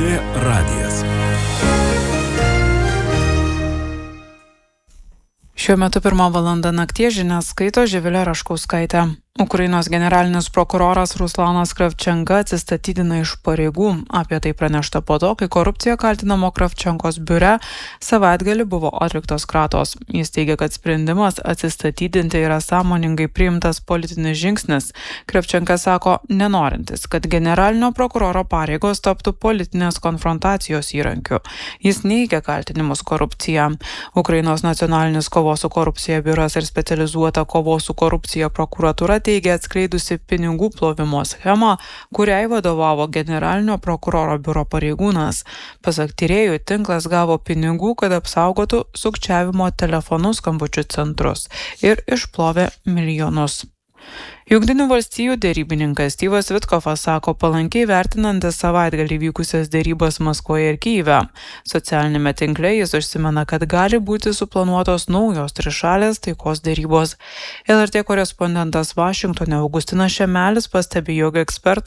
LRT radijas. Šiuo metu 1 valanda nakties žinias skaito Živilė Raškauskaitė. Ukrainos generalinis prokuroras Ruslanas Kravčenka atsistatydina iš pareigų. Apie tai pranešta po to, kai korupcija kaltinamo Kravčenkos biure savaitgalį buvo atliktos kratos. Jis teigia, kad sprendimas atsistatydinti yra sąmoningai priimtas politinis žingsnis. Kravčenka sako, nenorintis, kad generalinio prokuroro pareigos taptų politinės konfrontacijos įrankiu. Jis neigia kaltinimus korupcija. Ukrainos nacionalinis kovos su korupcija biuras ir specializuota kovos su korupcija prokuratūra teigia atskleidusi pinigų plovimo schemą, kuriai vadovavo generalinio prokuroro biuro pareigūnas. Pasak tyrėjų, tinklas gavo pinigų, kad apsaugotų sukčiavimo telefonų skambučių centrus ir išplovė milijonus. Jungtinių valstijų derybininkas Styvas Vitkofas sako palankiai vertinantis savaitgalį vykusias derybas Maskvoje ir Kyjive. Socialinėme tinkle jis užsimena, kad gali būti suplanuotos naujos trišalės taikos derybos. LRT korespondentas Vašingtone Augustinas Šemelis pastebi, jog ekspertai